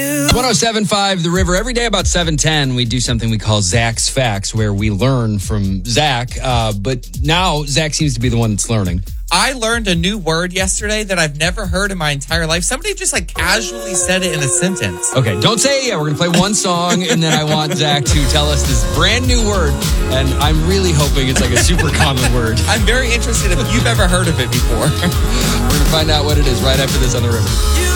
107.5 The River. Every day about 7:10, we do something we call Zach's Facts, where we learn from Zach. But now Zach seems to be the one that's learning. I learned a new word yesterday that I've never heard in my entire life. Somebody just casually said it in a sentence. Okay, don't say it yet. We're going to play one song, and then I want Zach to tell us this brand new word. And I'm really hoping it's a super common word. I'm very interested if you've ever heard of it before. We're going to find out what it is right after this on The River.